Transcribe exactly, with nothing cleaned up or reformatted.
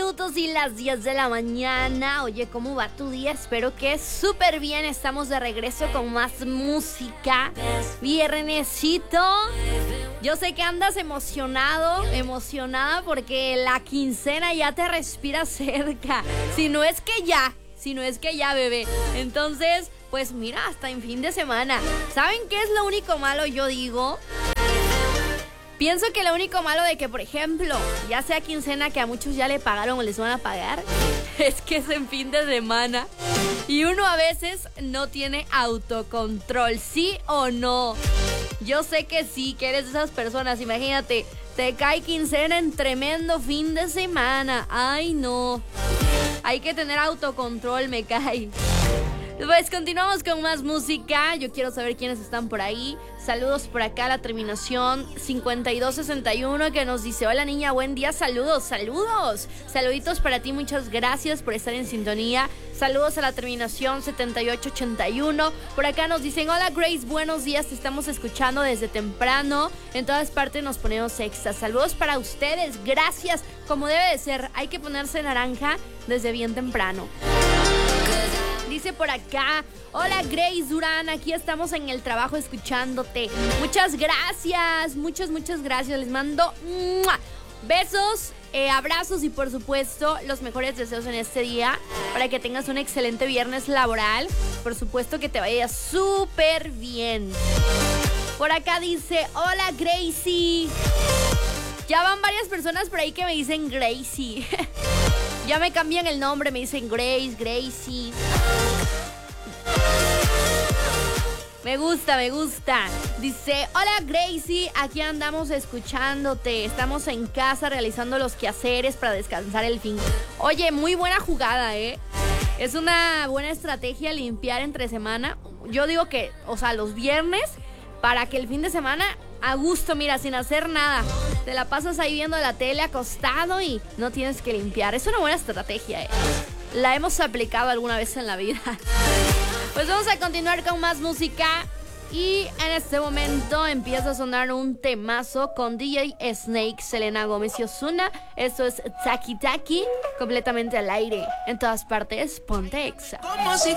minutos y las diez de la mañana. Oye, ¿cómo va tu día? Espero que súper bien. Estamos de regreso con más música. Viernesito. Yo sé que andas emocionado, emocionada porque la quincena ya te respira cerca. Si no es que ya, si no es que ya, bebé. Entonces, pues mira, hasta en fin de semana. ¿Saben qué es lo único malo? Yo digo... Pienso que lo único malo de que, por ejemplo, ya sea quincena que a muchos ya le pagaron o les van a pagar, es que es en fin de semana y uno a veces no tiene autocontrol, ¿sí o no? Yo sé que sí, que eres de esas personas, imagínate, te cae quincena en tremendo fin de semana. Ay, no, hay que tener autocontrol, me cae. Pues continuamos con más música. Yo quiero saber quiénes están por ahí. Saludos por acá a la terminación cincuenta y dos sesenta y uno que nos dice: hola niña, buen día, saludos, saludos. Saluditos para ti, muchas gracias por estar en sintonía. Saludos a la terminación setenta y ocho ochenta y uno. Por acá nos dicen: hola Grace, buenos días, te estamos escuchando desde temprano. En todas partes nos ponemos extra. Saludos para ustedes, gracias. Como debe de ser, hay que ponerse naranja desde bien temprano. Dice por acá: hola Grace Durán, aquí estamos en el trabajo escuchándote. Muchas gracias, muchas, muchas gracias. Les mando ¡mua! besos, eh, abrazos y por supuesto los mejores deseos en este día para que tengas un excelente viernes laboral. Por supuesto que te vaya súper bien. Por acá dice: hola Gracie. Ya van varias personas por ahí que me dicen Gracie. Ya me cambian el nombre, me dicen Grace, Gracie. Me gusta, me gusta. Dice: hola Gracie, aquí andamos escuchándote. Estamos en casa realizando los quehaceres para descansar el fin. Oye, muy buena jugada, ¿eh? Es una buena estrategia limpiar entre semana. Yo digo que, o sea, los viernes, para que el fin de semana, a gusto, mira, sin hacer nada. Te la pasas ahí viendo la tele acostado y no tienes que limpiar. Es una buena estrategia, ¿eh? La hemos aplicado alguna vez en la vida. Pues vamos a continuar con más música. Y en este momento empieza a sonar un temazo con D J Snake, Selena Gómez y Ozuna. Esto es Taki Taki, completamente al aire. En todas partes, ponte Exa.